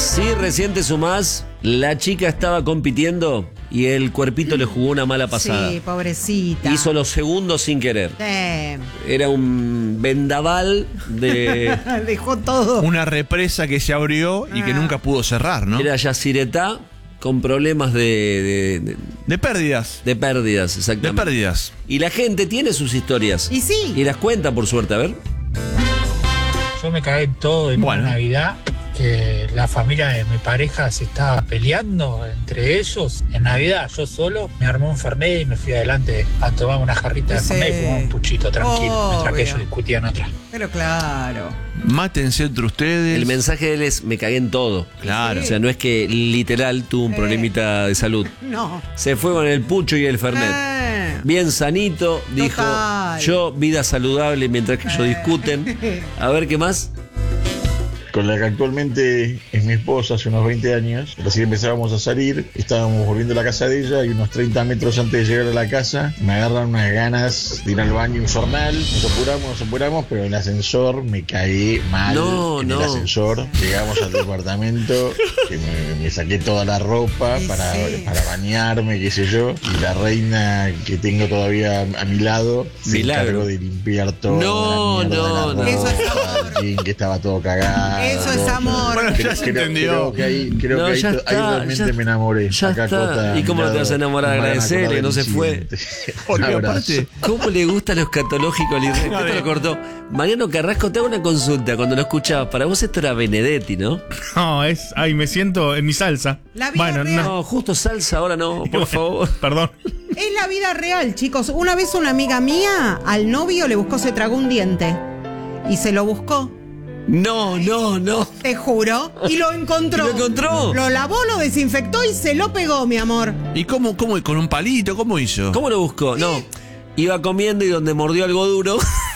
Sí, recién te sumás. La chica estaba compitiendo y el cuerpito le jugó una mala pasada. Sí, pobrecita. Hizo los segundos sin querer. Era un vendaval de... Dejó todo. Una represa que se abrió y que nunca pudo cerrar, ¿no? Era Yacyretá con problemas De pérdidas. de pérdidas, exactamente. De pérdidas. Y la gente tiene sus historias. Y sí. Y las cuenta, por suerte, a ver. Yo me cagué en todo en Bueno. una Navidad, que la familia de mi pareja se estaba peleando entre ellos. En Navidad, yo solo me armé un fernet y me fui adelante a tomar una jarrita de Sí. fernet y fumar un puchito tranquilo, mientras que Obvio. ellos discutían otra. Pero claro. Mátense entre ustedes. El mensaje de él es: me cagué en todo. Claro. O sea, no es que literal tuvo un problemita de salud. No. Se fue con el pucho y el fernet. Bien sanito, dijo: Total. yo, vida saludable mientras que ellos discuten. A ver, ¿qué más? Con la que actualmente es mi esposa, hace unos 20 años. Recién empezábamos a salir, estábamos volviendo a la casa de ella y unos 30 metros antes de llegar a la casa me agarran unas ganas de ir al baño infernal. Nos apuramos, pero en el ascensor me caí mal. No, en no. el ascensor llegamos al departamento, que me saqué toda la ropa Sí, para sí. bañarme, qué sé yo. Y la reina que tengo todavía a mi lado se Milagro. encargó de limpiar todo. No, la mierda no, de no. la Eso es ropa, amor. el jean que estaba todo cagado. Eso es amor. Bueno, ya se entendió. Creo que ahí, No, ahí ya realmente está, me enamoré. ya Acá está. Cota, ¿Y cómo no te vas a enamorar? me van Agradecerle acordar que no del se fue. incidente. Porque Un abrazo. aparte, ¿Cómo le gusta lo escatológico al Israel? ¿Qué te lo cortó? Mariano Carrasco, te hago una consulta. Cuando lo escuchabas, para vos esto era Benedetti, ¿no? No, ay, me siento en mi salsa. La vida Bueno, real. no. No, justo salsa, ahora no, por favor. Perdón. Es la vida real, chicos. Una vez una amiga mía al novio le buscó, se tragó un diente. Y se lo buscó, No, no, no. te juro. Y lo encontró. ¿Y lo encontró? Lo lavó, lo desinfectó y se lo pegó, mi amor. ¿y cómo? ¿Con un palito? ¿Cómo hizo? ¿Cómo lo buscó? No. Iba comiendo y donde mordió algo duro.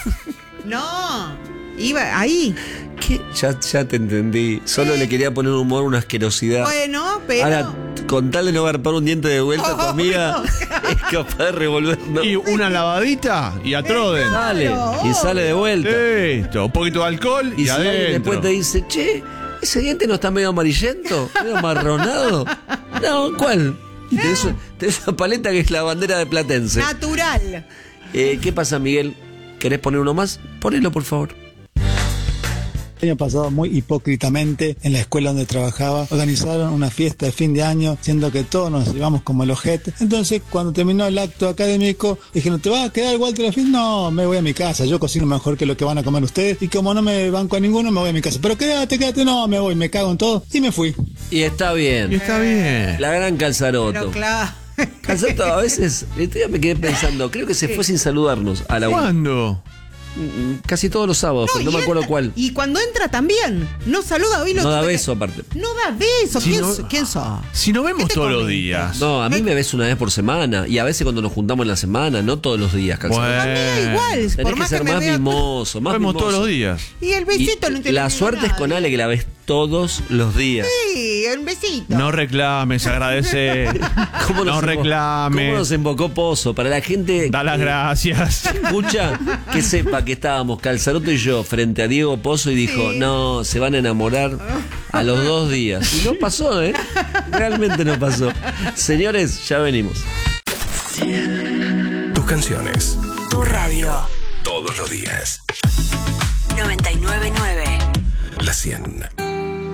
No. Iba ahí. ¿Qué? Ya te entendí. Solo le quería poner un humor, una asquerosidad. Bueno, pero. Ahora, con tal de no agarpar un diente de vuelta, tu Oh, amiga no. es capaz de revolverlo. Y una lavadita y a Troden. Sale, y sale de vuelta. Listo, un poquito de alcohol Y y, si alguien adentro. después te dice, che, ese diente no está medio amarillento, medio amarronado. No, ¿cuál? Y tenés una paleta que es la bandera de Platense. Natural. ¿Qué pasa, Miguel? ¿Querés poner uno más? Ponelo, por favor. El año pasado, muy hipócritamente, en la escuela donde trabajaba, organizaron una fiesta de fin de año, siendo que todos nos llevamos como el ojete. Entonces, cuando terminó el acto académico, dijeron, ¿te vas a quedar igual de la fiesta? No, me voy a mi casa, yo cocino mejor que lo que van a comer ustedes, y como no me banco a ninguno, me voy a mi casa. Pero quédate, no, me voy, me cago en todo, y me fui. Y está bien. Y está bien. La gran Calzaroto. Pero claro. Calzaroto a veces, me quedé pensando, creo que se fue sin saludarnos a la ¿Cuándo? casi todos los sábados, pero no me acuerdo cuál. Y cuando entra también. No saluda hoy. No da beso aparte. No da beso. Si ¿Quién no- sos? Si nos vemos ¿Qué te todos los comentas? días. No, a mí me ves una vez por semana y a veces cuando nos juntamos en la semana, no todos los días, Calzaroto. A mí da igual. Tenés Por que más ser que me más vea. mimoso, Nos más vemos mimoso. todos los días. Y el besito Y no te lo la digo suerte es con nadie. Ale que la ves todos los días. Sí, un besito. No reclames, agradece. ¿Cómo No nos reclames. ¿Cómo nos invocó Pozo? Para la gente Da las que gracias. escucha, que sepa que estábamos Calzaroto y yo frente a Diego Pozo y dijo, Sí. no, se van a enamorar a los 2 días. Y no pasó, ¿eh? Realmente no pasó. Señores, ya venimos. Tus canciones. Tu radio. Todos los días. 999. La 100.